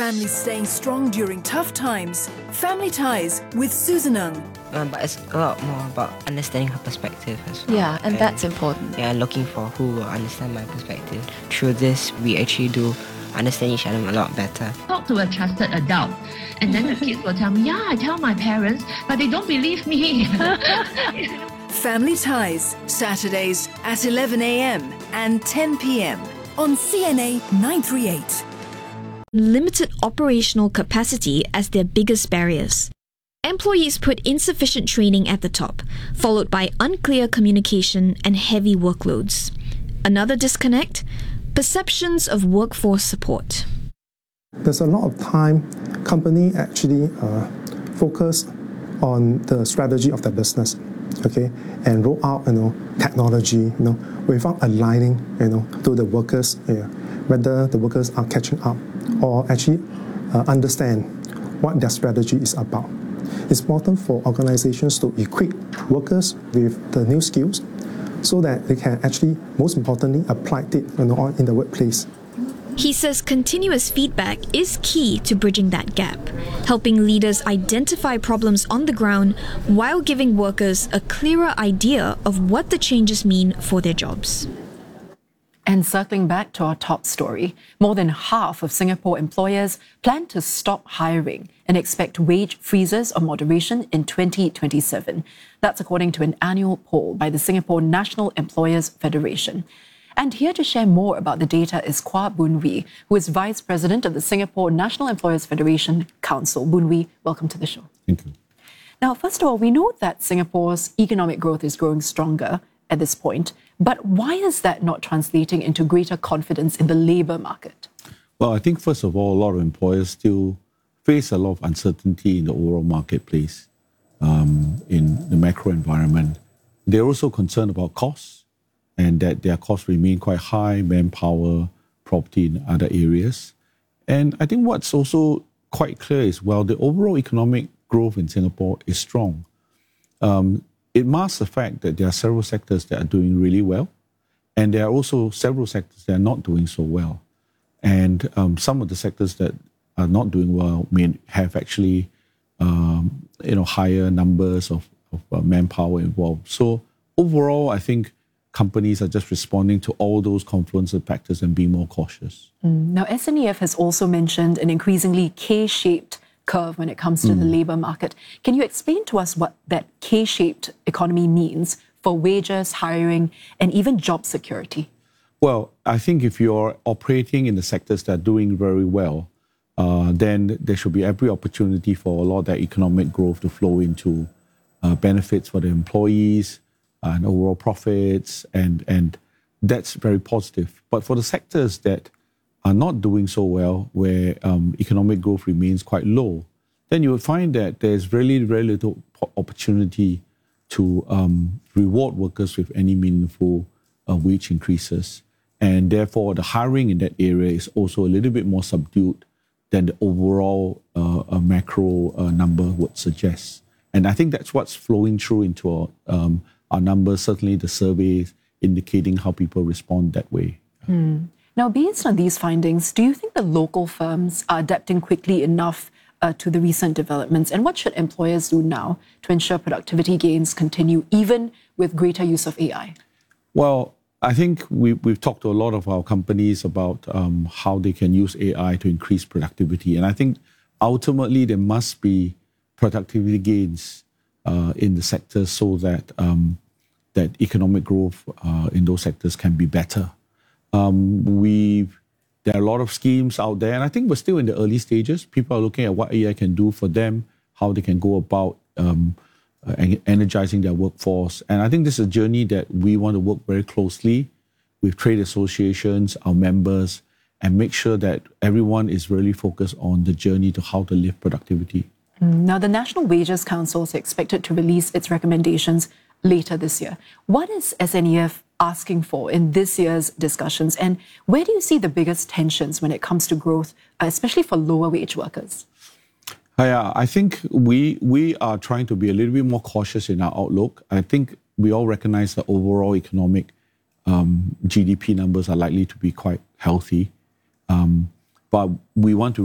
Families staying strong during tough times. Family Ties with Susan Ng. But it's a lot more about understanding her perspective as well. Yeah, and that's important. Yeah, looking for who will understand my perspective. Through this, we actually do understand each other a lot better. Talk to a trusted adult, and then the kids will tell me, yeah, I tell my parents, but they don't believe me. Family Ties, Saturdays at 11 a.m. and 10 p.m. on CNA 938. Limited operational capacity as their biggest barriers. Employees put insufficient training at the top, followed by unclear communication and heavy workloads. Another disconnect? Perceptions of workforce support. There's a lot of time company actually focus on the strategy of the business, okay, and roll out technology, without aligning, to the workers, whether the workers are catching up or actually understand what their strategy is about. It's important for organizations to equip workers with the new skills so that they can actually, most importantly, apply it in the workplace. He says continuous feedback is key to bridging that gap, helping leaders identify problems on the ground while giving workers a clearer idea of what the changes mean for their jobs. And circling back to our top story, more than half of Singapore employers plan to stop hiring and expect wage freezes or moderation in 2027. That's according to an annual poll by the Singapore National Employers Federation. And here to share more about the data is Kwa Boon Wee, who is Vice President of the Singapore National Employers Federation Council. Boon Wee, welcome to the show. Thank you. Now, first of all, we know that Singapore's economic growth is growing stronger at this point, but why is that not translating into greater confidence in the labour market? Well, I think first of all, a lot of employers still face a lot of uncertainty in the overall marketplace, in the macro environment. They're also concerned about costs and that their costs remain quite high, manpower, property in other areas. And I think what's also quite clear is, well, the overall economic growth in Singapore is strong. It masks the fact that there are several sectors that are doing really well, and there are also several sectors that are not doing so well. And some of the sectors that are not doing well may have actually, higher numbers of manpower involved. So overall, I think companies are just responding to all those confluence of factors and being more cautious. Now, SNEF has also mentioned an increasingly K-shaped curve when it comes to the labour market. Can you explain to us what that K-shaped economy means for wages, hiring, and even job security? Well, I think if you're operating in the sectors that are doing very well, then there should be every opportunity for a lot of that economic growth to flow into benefits for the employees and overall profits, and that's very positive. But for the sectors that are not doing so well, where economic growth remains quite low, then you will find that there's really very little opportunity to reward workers with any meaningful wage increases. And therefore, the hiring in that area is also a little bit more subdued than the overall macro number would suggest. And I think that's what's flowing through into our numbers, certainly the surveys indicating how people respond that way. Now, based on these findings, do you think the local firms are adapting quickly enough to the recent developments? And what should employers do now to ensure productivity gains continue, even with greater use of AI? Well, I think we've talked to a lot of our companies about how they can use AI to increase productivity. And I think ultimately there must be productivity gains in the sector so that that economic growth in those sectors can be better. There are a lot of schemes out there, and I think we're still in the early stages. People are looking at what AI can do for them, how they can go about energizing their workforce. And I think this is a journey that we want to work very closely with trade associations, our members, and make sure that everyone is really focused on the journey to how to lift productivity. Now, the National Wages Council is expected to release its recommendations later this year. What is SNEF asking for in this year's discussions, and where do you see the biggest tensions when it comes to growth, especially for lower wage workers? Yeah, I think we are trying to be a little bit more cautious in our outlook. I think we all recognize that overall economic GDP numbers are likely to be quite healthy, but we want to